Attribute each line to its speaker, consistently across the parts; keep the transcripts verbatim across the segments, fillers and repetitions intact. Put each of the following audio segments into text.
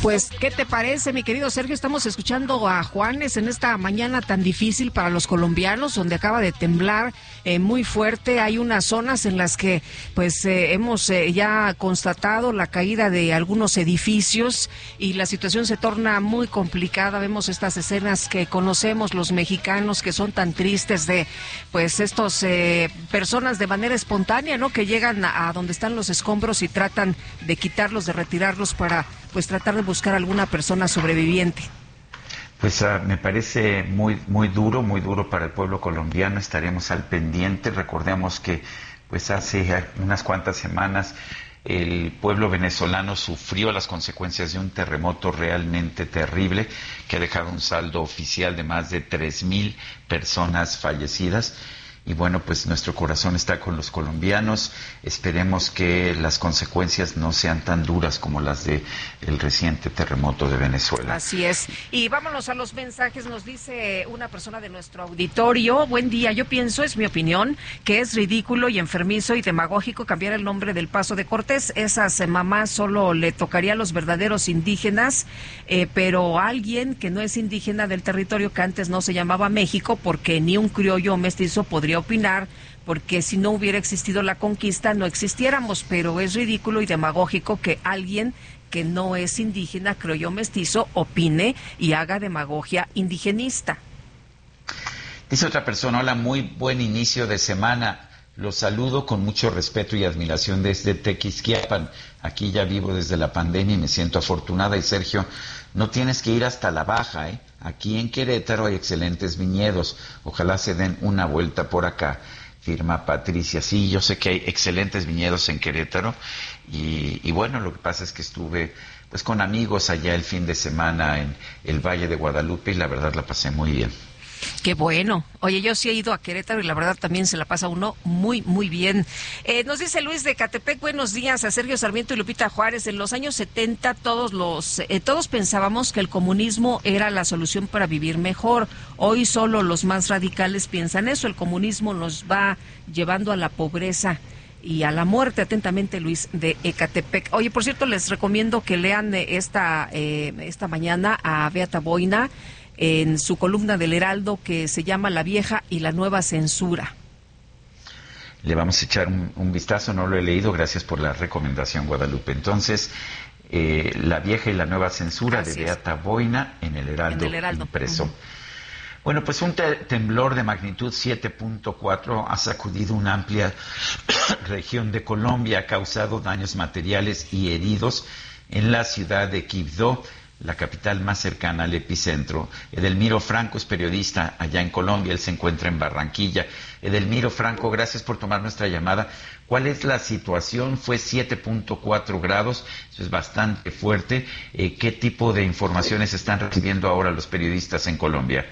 Speaker 1: Pues, ¿qué te parece, mi querido Sergio? Estamos escuchando a Juanes en esta mañana tan difícil para los colombianos, donde acaba de temblar eh, muy fuerte. Hay unas zonas en las que, pues, eh, hemos eh, ya constatado la caída de algunos edificios y la situación se torna muy complicada. Vemos estas escenas que conocemos los mexicanos, que son tan tristes, de, pues, estos eh, personas de manera espontánea, ¿no?, que llegan a, a donde están los escombros y tratan de quitarlos, de retirarlos para, pues, tratar de buscar alguna persona sobreviviente.
Speaker 2: Pues uh, me parece muy muy duro, muy duro para el pueblo colombiano. Estaremos al pendiente. Recordemos que pues hace unas cuantas semanas el pueblo venezolano sufrió las consecuencias de un terremoto realmente terrible que ha dejado un saldo oficial de más de tres mil personas fallecidas. Y bueno, pues nuestro corazón está con los colombianos. Esperemos que las consecuencias no sean tan duras como las de el reciente terremoto de Venezuela.
Speaker 1: Así es. Y vámonos a los mensajes. Nos dice una persona de nuestro auditorio: buen día, yo pienso, es mi opinión, que es ridículo y enfermizo y demagógico cambiar el nombre del Paso de Cortés. Esas eh, mamás solo le tocaría a los verdaderos indígenas, eh, pero alguien que no es indígena del territorio que antes no se llamaba México, porque ni un criollo o mestizo podría opinar, porque si no hubiera existido la conquista no existiéramos. Pero es ridículo y demagógico que alguien que no es indígena, criollo, mestizo, opine y haga demagogia indigenista.
Speaker 2: Dice otra persona: hola, muy buen inicio de semana. Los saludo con mucho respeto y admiración desde Tequisquiapan. Aquí ya vivo desde la pandemia y me siento afortunada. Y Sergio, no tienes que ir hasta la Baja, ¿eh? Aquí en Querétaro hay excelentes viñedos. Ojalá se den una vuelta por acá. Firma Patricia. Sí, yo sé que hay excelentes viñedos en Querétaro. Y, y bueno, lo que pasa es que estuve pues con amigos allá el fin de semana en el Valle de Guadalupe y la verdad la pasé muy bien.
Speaker 1: Qué bueno. Oye, yo sí he ido a Querétaro y la verdad también se la pasa uno muy, muy bien. Eh, nos dice Luis de Catepec: buenos días a Sergio Sarmiento y Lupita Juárez. En los años setenta todos los eh, todos pensábamos que el comunismo era la solución para vivir mejor. Hoy solo los más radicales piensan eso. El comunismo nos va llevando a la pobreza y a la muerte. Atentamente, Luis de Ecatepec. Oye, por cierto, les recomiendo que lean esta, eh, esta mañana a Beata Boina en su columna del Heraldo, que se llama La vieja y la nueva censura.
Speaker 2: Le vamos a echar un, un vistazo, no lo he leído, gracias por la recomendación, Guadalupe. Entonces, eh, La vieja y la nueva censura Así de Beata es. Boina en el Heraldo, en el Heraldo. Impreso. Uh-huh. Bueno, pues un te- temblor de magnitud siete punto cuatro ha sacudido una amplia región de Colombia, ha causado daños materiales y heridos en la ciudad de Quibdó, la capital más cercana al epicentro. Edelmiro Franco es periodista allá en Colombia, él se encuentra en Barranquilla. Edelmiro Franco, gracias por tomar nuestra llamada. ¿Cuál es la situación? Fue siete punto cuatro grados, eso es bastante fuerte. Eh, ¿Qué tipo de informaciones están recibiendo ahora los periodistas en Colombia?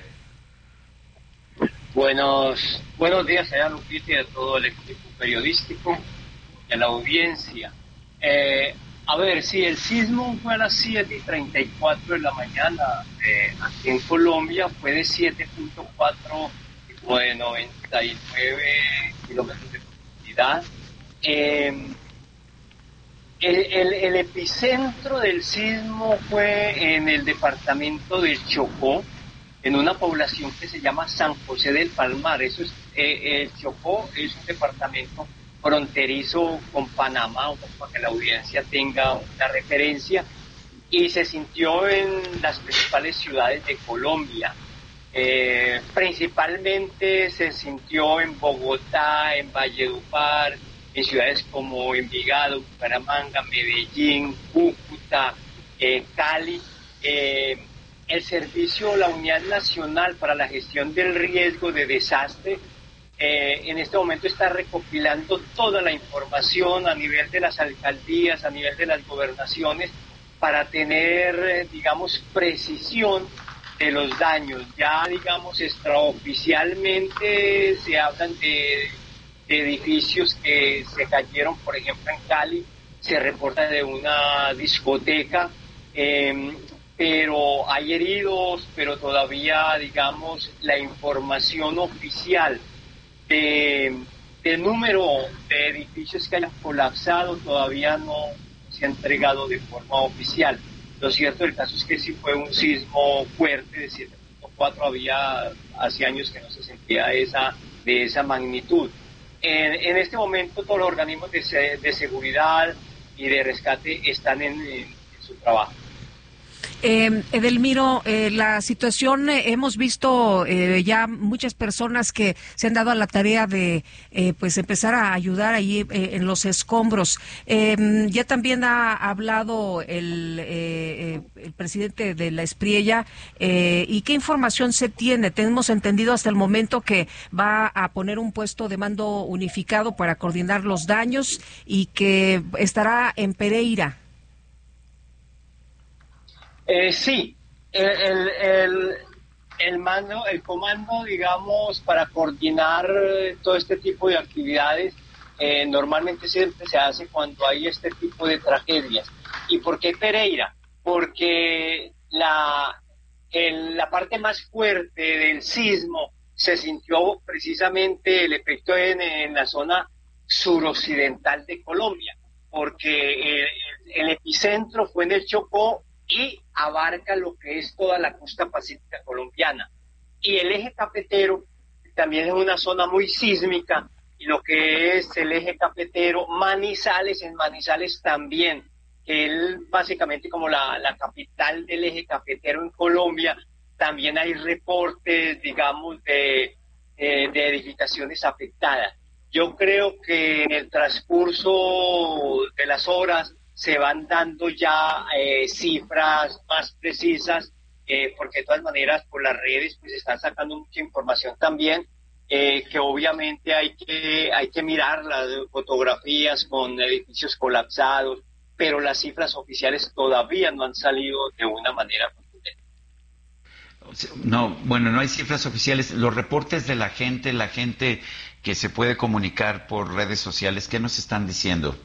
Speaker 3: Buenos, buenos días a Lupita y a todo el equipo periodístico y a la audiencia. Eh, A ver, sí, el sismo fue a las siete y treinta y cuatro de la mañana eh, aquí en Colombia, fue de siete punto cuatro, tipo de noventa y nueve kilómetros de profundidad. Eh, el, el, el epicentro del sismo fue en el departamento del Chocó, en una población que se llama San José del Palmar. Eso es, eh, el Chocó es un departamento fronterizo con Panamá, para que la audiencia tenga una referencia, y se sintió en las principales ciudades de Colombia. Eh, principalmente se sintió en Bogotá, en Valledupar, en ciudades como Envigado, Bucaramanga, Medellín, Cúcuta, eh, Cali. Eh, el servicio, la Unidad Nacional para la Gestión del Riesgo de Desastre, Eh, en este momento está recopilando toda la información a nivel de las alcaldías, a nivel de las gobernaciones, para tener, eh, digamos, precisión de los daños. Ya, digamos, extraoficialmente se hablan de, de edificios que se cayeron, por ejemplo, en Cali, se reporta de una discoteca, eh, pero hay heridos, pero todavía, digamos, la información oficial De, del número de edificios que hayan colapsado todavía no se ha entregado de forma oficial. Lo cierto del caso es que sí fue un sismo fuerte de siete punto cuatro, había hace años que no se sentía esa, de esa magnitud. En, en este momento todos los organismos de, de seguridad y de rescate están en, en, en su trabajo.
Speaker 1: Eh, Edelmiro, eh, la situación, eh, hemos visto eh, ya muchas personas que se han dado a la tarea de eh, pues empezar a ayudar ahí eh, en los escombros. Eh, ya también ha hablado el, eh, el presidente de la Espriella. Eh, ¿Y qué información se tiene? Tenemos entendido hasta el momento que va a poner un puesto de mando unificado para coordinar los daños y que estará en Pereira.
Speaker 3: Eh, sí, el, el, el, el mando, el comando, digamos, para coordinar todo este tipo de actividades, eh, normalmente siempre se hace cuando hay este tipo de tragedias. ¿Y por qué Pereira? Porque la, el, la parte más fuerte del sismo se sintió precisamente el efecto en, en la zona suroccidental de Colombia, porque el, el epicentro fue en el Chocó y abarca lo que es toda la costa pacífica colombiana. Y el eje cafetero también es una zona muy sísmica, y lo que es el eje cafetero, Manizales, en Manizales también, que es básicamente como la, la capital del eje cafetero en Colombia, también hay reportes, digamos, de, de, de edificaciones afectadas. Yo creo que en el transcurso de las horas se van dando ya eh, cifras más precisas, eh, porque de todas maneras por las redes pues están sacando mucha información también, eh, que obviamente hay que, hay que mirar las fotografías con edificios colapsados, pero las cifras oficiales todavía no han salido de una manera contundente.
Speaker 2: No, bueno, no hay cifras oficiales. Los reportes de la gente, la gente que se puede comunicar por redes sociales, ¿qué nos están diciendo?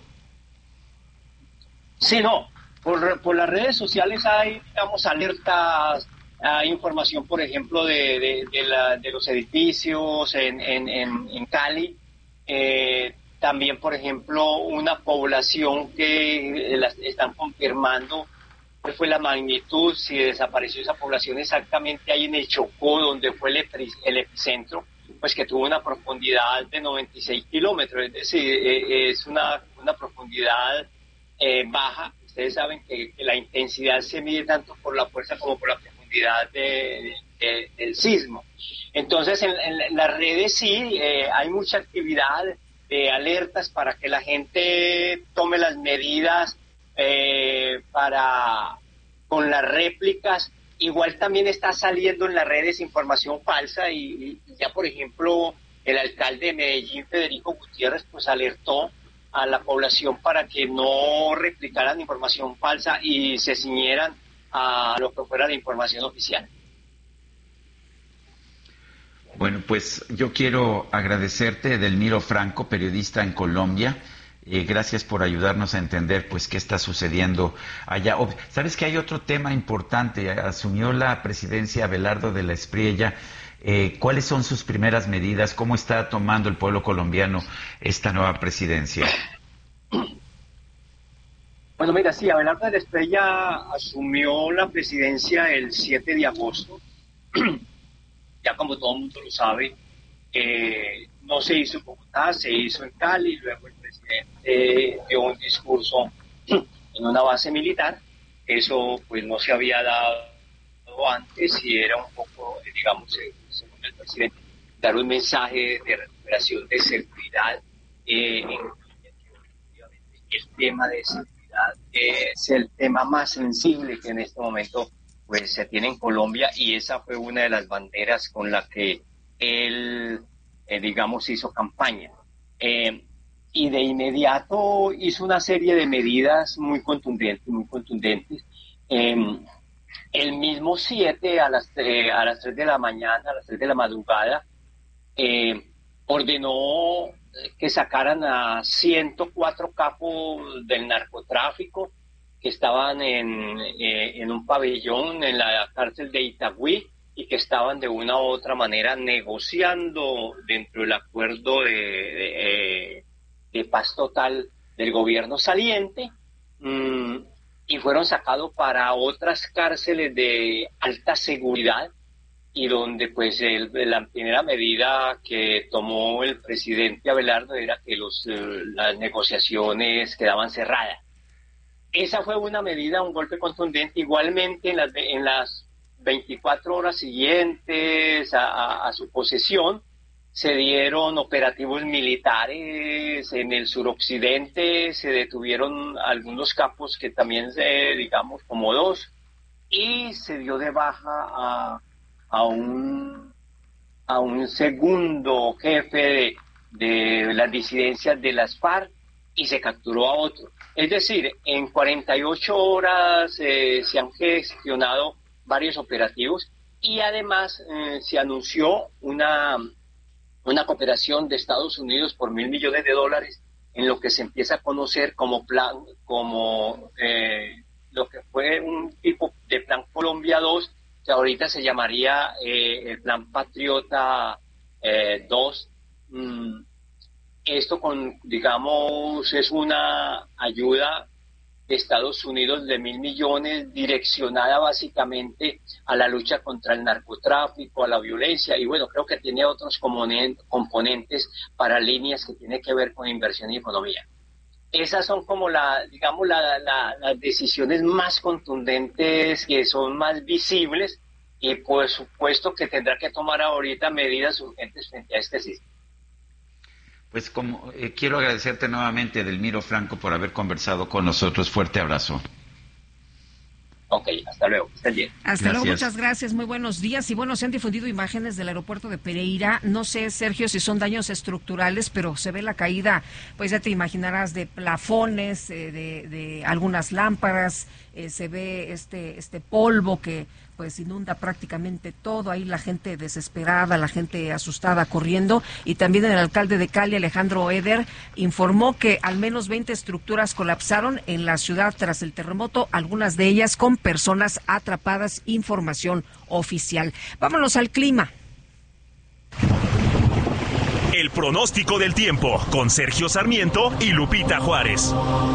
Speaker 3: Sí, no, por, por las redes sociales hay, digamos, alertas, hay información, por ejemplo, de, de, de, la, de los edificios en, en, en, en Cali, eh, también, por ejemplo, una población que la están confirmando cuál fue la magnitud, si desapareció esa población exactamente ahí en el Chocó, donde fue el, el epicentro, pues que tuvo una profundidad de noventa y seis kilómetros, es decir, es una, una profundidad Eh, baja. Ustedes saben que, que la intensidad se mide tanto por la fuerza como por la profundidad de, de, del sismo. Entonces en, en las redes sí eh, hay mucha actividad de alertas para que la gente tome las medidas eh, para con las réplicas. Igual también está saliendo en las redes información falsa y, y ya por ejemplo el alcalde de Medellín, Federico Gutiérrez, pues alertó a la población para que no replicaran información falsa y se ciñeran a lo que fuera la información oficial.
Speaker 2: Bueno, pues yo quiero agradecerte, Edelmiro Franco, periodista en Colombia. Eh, gracias por ayudarnos a entender pues qué está sucediendo allá. ¿Sabes que hay otro tema importante? Asumió la presidencia Abelardo de la Espriella. Eh, ¿Cuáles son sus primeras medidas? ¿Cómo está tomando el pueblo colombiano esta nueva presidencia?
Speaker 3: Bueno, mira, sí, Abelardo de la Espriella asumió la presidencia el siete de agosto. Ya como todo el mundo lo sabe, eh, no se hizo en Bogotá, se hizo en Cali, luego el presidente dio un discurso en una base militar. Eso pues no se había dado antes y era un poco, digamos, según el presidente, dar un mensaje de recuperación de seguridad eh, en el tema de seguridad es el tema más sensible que en este momento pues se tiene en Colombia, y esa fue una de las banderas con la que él, eh, digamos, hizo campaña. Eh, y de inmediato hizo una serie de medidas muy contundentes, muy contundentes. Eh, el mismo siete a las, eh, a las tres de la mañana, a las tres de la madrugada, eh, ordenó que sacaran a ciento cuatro capos del narcotráfico que estaban en, eh, en un pabellón en la cárcel de Itagüí y que estaban de una u otra manera negociando dentro del acuerdo de, de, de paz total del gobierno saliente. Mm, y fueron sacados para otras cárceles de alta seguridad, y donde pues el, la primera medida que tomó el presidente Abelardo era que los, eh, las negociaciones quedaban cerradas. Esa fue una medida, un golpe contundente. Igualmente en las, en las veinticuatro horas siguientes a, a, a su posesión se dieron operativos militares en el suroccidente, se detuvieron algunos capos que también, se, digamos, como dos, y se dio de baja a a un a un segundo jefe de, de las disidencias de las FARC y se capturó a otro. Es decir, en cuarenta y ocho horas eh, se han gestionado varios operativos y además eh, se anunció una, una cooperación de Estados Unidos por mil millones de dólares en lo que se empieza a conocer como plan, como eh, lo que fue un tipo de plan Colombia dos, que ahorita se llamaría eh, el Plan Patriota eh, dos. Mm, esto, con, digamos, es una ayuda de Estados Unidos de mil millones direccionada básicamente a la lucha contra el narcotráfico, a la violencia, y bueno, creo que tiene otros componentes para líneas que tienen que ver con inversión y economía. Esas son como la, digamos, la, la, las decisiones más contundentes, que son más visibles, y por supuesto que tendrá que tomar ahorita medidas urgentes frente a este sistema.
Speaker 2: Pues como eh, quiero agradecerte nuevamente, Edelmiro Franco, por haber conversado con nosotros. Fuerte abrazo.
Speaker 3: Ok, hasta luego. Hasta bien.
Speaker 1: Hasta gracias. Luego, muchas gracias, muy buenos días. Y bueno, se han difundido imágenes del aeropuerto de Pereira. No sé, Sergio, si son daños estructurales, pero se ve la caída, pues ya te imaginarás, de plafones, eh, de, de algunas lámparas, eh, se ve este, este polvo que pues inunda prácticamente todo, ahí la gente desesperada, la gente asustada corriendo, y también el alcalde de Cali, Alejandro Eder, informó que al menos veinte estructuras colapsaron en la ciudad tras el terremoto, algunas de ellas con personas atrapadas, información oficial. Vámonos al clima.
Speaker 4: El pronóstico del tiempo con Sergio Sarmiento y Lupita Juárez.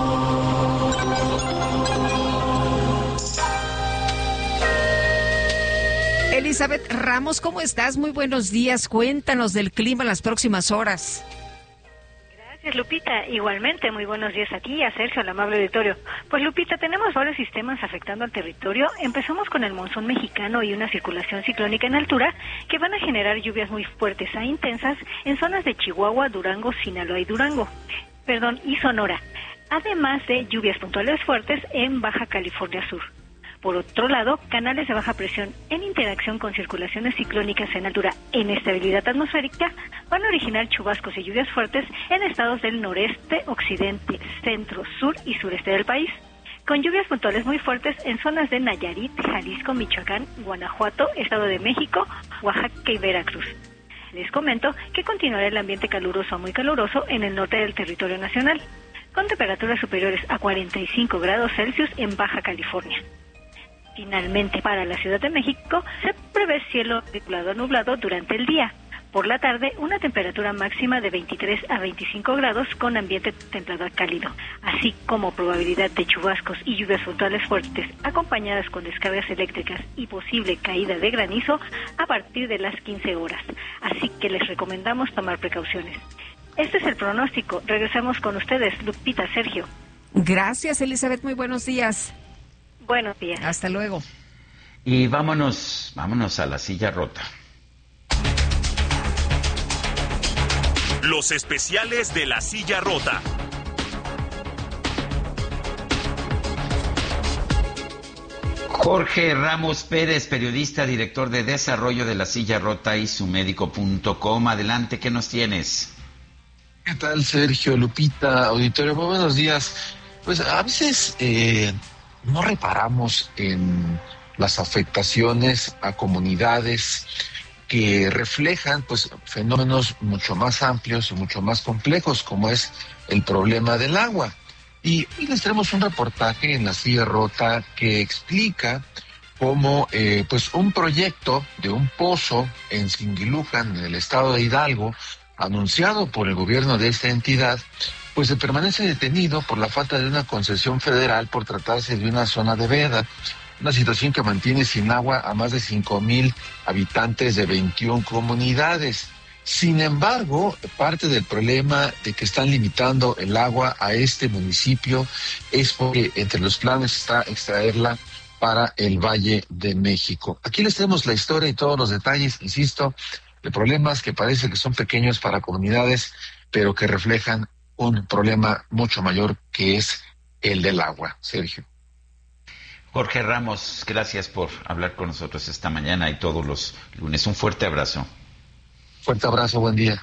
Speaker 1: Elizabeth Ramos, ¿cómo estás? Muy buenos días. Cuéntanos del clima en las próximas horas.
Speaker 5: Gracias, Lupita. Igualmente, muy buenos días a ti y a Sergio, al amable auditorio. Pues, Lupita, tenemos varios sistemas afectando al territorio. Empezamos con el monzón mexicano y una circulación ciclónica en altura que van a generar lluvias muy fuertes e intensas en zonas de Chihuahua, Durango, Sinaloa y Durango, perdón, y Sonora. Además de lluvias puntuales fuertes en Baja California Sur. Por otro lado, canales de baja presión en interacción con circulaciones ciclónicas en altura e inestabilidad atmosférica van a originar chubascos y lluvias fuertes en estados del noreste, occidente, centro, sur y sureste del país, con lluvias puntuales muy fuertes en zonas de Nayarit, Jalisco, Michoacán, Guanajuato, Estado de México, Oaxaca y Veracruz. Les comento que continuará el ambiente caluroso a muy caluroso en el norte del territorio nacional, con temperaturas superiores a cuarenta y cinco grados Celsius en Baja California. Finalmente, para la Ciudad de México, se prevé cielo nublado a nublado durante el día. Por la tarde, una temperatura máxima de veintitrés a veinticinco grados con ambiente templado a cálido, así como probabilidad de chubascos y lluvias puntuales fuertes, acompañadas con descargas eléctricas y posible caída de granizo a partir de las quince horas. Así que les recomendamos tomar precauciones. Este es el pronóstico. Regresamos con ustedes, Lupita, Sergio.
Speaker 1: Gracias, Elizabeth. Muy buenos días.
Speaker 5: Buenos días.
Speaker 1: Hasta luego.
Speaker 2: Y vámonos, vámonos a la silla rota.
Speaker 4: Los especiales de la silla rota.
Speaker 2: Jorge Ramos Pérez, periodista, director de desarrollo de La Silla Rota y su médico punto com. Adelante, ¿qué nos tienes?
Speaker 6: ¿Qué tal, Sergio, Lupita, auditorio? Muy buenos días. Pues a veces eh, no reparamos en las afectaciones a comunidades que reflejan pues fenómenos mucho más amplios y mucho más complejos, como es el problema del agua. Y hoy les tenemos un reportaje en La Silla Rota que explica cómo eh, pues un proyecto de un pozo en Singilucan, en el estado de Hidalgo, anunciado por el gobierno de esta entidad, pues se permanece detenido por la falta de una concesión federal por tratarse de una zona de veda, una situación que mantiene sin agua a más de cinco mil habitantes de veintiuna comunidades. Sin embargo, parte del problema de que están limitando el agua a este municipio es porque entre los planes está extraerla para el Valle de México. Aquí les tenemos la historia y todos los detalles, insisto, de problemas que parece que son pequeños para comunidades, pero que reflejan un problema mucho mayor que es el del agua. Sergio.
Speaker 2: Jorge Ramos, gracias por hablar con nosotros esta mañana y todos los lunes. Un fuerte abrazo.
Speaker 6: Fuerte abrazo, buen día.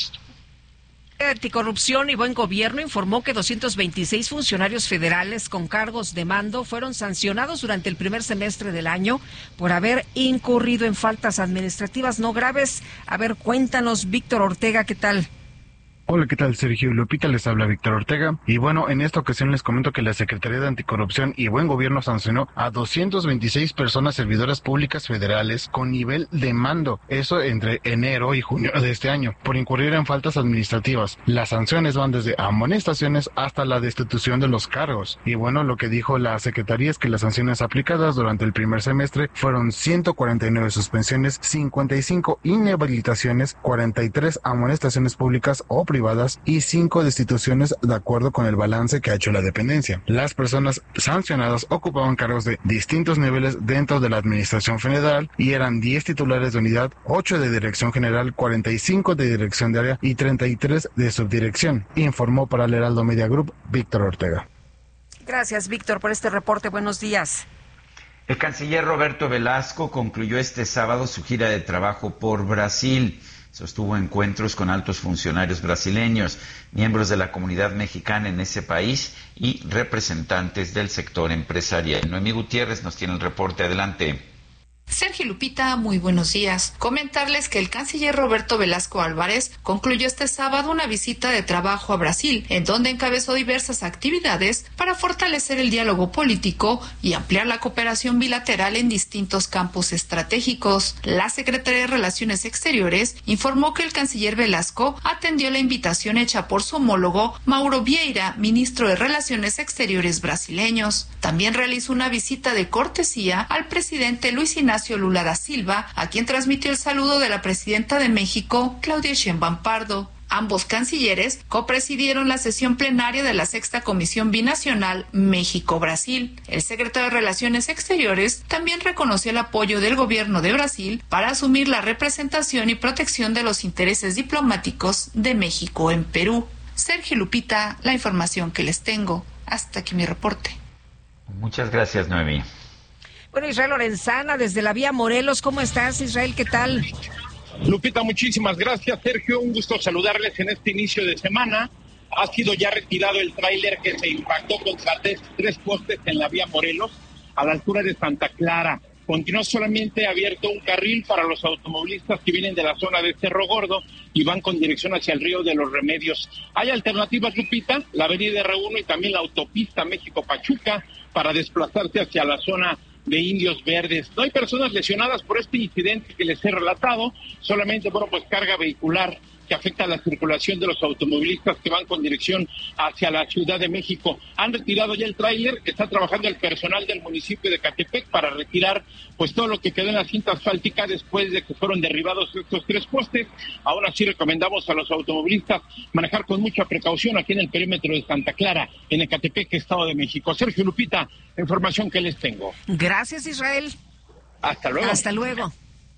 Speaker 1: Anticorrupción y Buen Gobierno informó que doscientos veintiséis funcionarios federales con cargos de mando fueron sancionados durante el primer semestre del año por haber incurrido en faltas administrativas no graves. A ver, cuéntanos, Víctor Ortega, ¿qué tal?
Speaker 7: Hola, ¿qué tal, Sergio Lupita? Les habla Víctor Ortega. Y bueno, en esta ocasión les comento que la Secretaría de Anticorrupción y Buen Gobierno sancionó a doscientas veintiséis personas servidoras públicas federales con nivel de mando, eso entre enero y junio de este año, por incurrir en faltas administrativas. Las sanciones van desde amonestaciones hasta la destitución de los cargos. Y bueno, lo que dijo la Secretaría es que las sanciones aplicadas durante el primer semestre fueron ciento cuarenta y nueve suspensiones, cincuenta y cinco inhabilitaciones, cuarenta y tres amonestaciones públicas o privadas y cinco destituciones de acuerdo con el balance que ha hecho la dependencia. Las personas sancionadas ocupaban cargos de distintos niveles dentro de la administración federal y eran diez titulares de unidad, ocho de dirección general, cuarenta y cinco de dirección de área y treinta y tres de subdirección, informó para el Heraldo Media Group Víctor Ortega.
Speaker 1: Gracias, Víctor, por este reporte. Buenos días.
Speaker 2: El canciller Roberto Velasco concluyó este sábado su gira de trabajo por Brasil. Sostuvo encuentros con altos funcionarios brasileños, miembros de la comunidad mexicana en ese país y representantes del sector empresarial. Noemí Gutiérrez nos tiene el reporte. Adelante.
Speaker 8: Sergio Lupita, muy buenos días. Comentarles que el canciller Roberto Velasco Álvarez concluyó este sábado una visita de trabajo a Brasil, en donde encabezó diversas actividades para fortalecer el diálogo político y ampliar la cooperación bilateral en distintos campos estratégicos. La Secretaría de Relaciones Exteriores informó que el canciller Velasco atendió la invitación hecha por su homólogo Mauro Vieira, ministro de Relaciones Exteriores brasileños. También realizó una visita de cortesía al presidente Luis Ignacio Lula da Silva, a quien transmitió el saludo de la presidenta de México, Claudia Sheinbaum Pardo. Ambos cancilleres copresidieron la sesión plenaria de la Sexta Comisión Binacional México-Brasil. El secretario de Relaciones Exteriores también reconoció el apoyo del gobierno de Brasil para asumir la representación y protección de los intereses diplomáticos de México en Perú. Sergio Lupita, la información que les tengo. Hasta aquí mi reporte.
Speaker 2: Muchas gracias, Noemí.
Speaker 1: Bueno, Israel Lorenzana, desde la vía Morelos, ¿cómo estás, Israel? ¿Qué tal?
Speaker 9: Lupita, muchísimas gracias, Sergio. Un gusto saludarles en este inicio de semana. Ha sido ya retirado el tráiler que se impactó contra tres, tres postes en la vía Morelos, a la altura de Santa Clara. Continúa solamente abierto un carril para los automovilistas que vienen de la zona de Cerro Gordo y van con dirección hacia el Río de los Remedios. Hay alternativas, Lupita, la avenida R uno y también la autopista México-Pachuca para desplazarse hacia la zona de Indios Verdes. No hay personas lesionadas por este incidente que les he relatado, solamente, bueno, pues carga vehicular que afecta a la circulación de los automovilistas que van con dirección hacia la Ciudad de México. Han retirado ya el tráiler, está trabajando el personal del municipio de Catepec para retirar pues todo lo que quedó en la cinta asfáltica después de que fueron derribados estos tres postes. Ahora sí recomendamos a los automovilistas manejar con mucha precaución aquí en el perímetro de Santa Clara, en Ecatepec, Estado de México. Sergio, Lupita, información que les tengo.
Speaker 1: Gracias, Israel.
Speaker 9: Hasta luego.
Speaker 1: Hasta luego.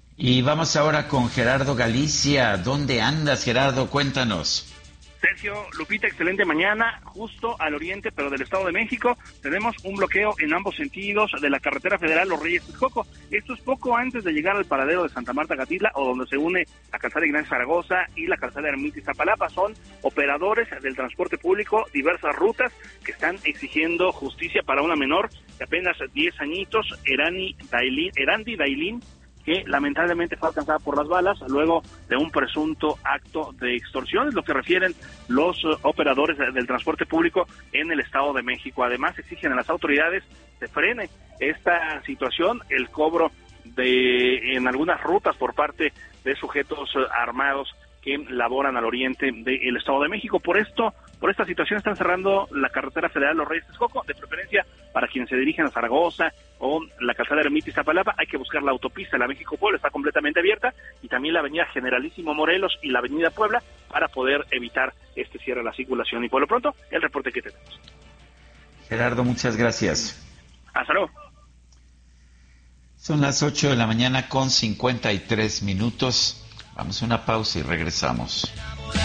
Speaker 2: Y vamos ahora con Gerardo Galicia. ¿Dónde andas, Gerardo? Cuéntanos.
Speaker 10: Sergio, Lupita, excelente mañana, justo al oriente, pero del Estado de México. Tenemos un bloqueo en ambos sentidos de la carretera federal Los Reyes Texcoco. Esto es poco antes de llegar al paradero de Santa Marta Catitla, o donde se une la calzada Ignacio Zaragoza y la calzada Ermita Iztapalapa. Son operadores del transporte público, diversas rutas que están exigiendo justicia para una menor de apenas diez añitos, Erani Dailin, Erandi Dailin, que lamentablemente fue alcanzada por las balas luego de un presunto acto de extorsión, es lo que refieren los uh, operadores de, del transporte público en el Estado de México. Además, exigen a las autoridades se frene esta situación, el cobro de en algunas rutas por parte de sujetos uh, armados que laboran al oriente del Estado de México. Por esto, Por esta situación están cerrando la carretera federal Los Reyes Texcoco, de preferencia para quienes se dirigen a Zaragoza o la calzada Ermita Iztapalapa. Hay que buscar la autopista, la México-Puebla está completamente abierta, y también la avenida Generalísimo Morelos y la avenida Puebla para poder evitar este cierre de la circulación. Y por lo pronto, el reporte que tenemos.
Speaker 2: Gerardo, muchas gracias.
Speaker 10: Hasta luego.
Speaker 2: Son las ocho de la mañana con cincuenta y tres minutos. Vamos a una pausa y regresamos.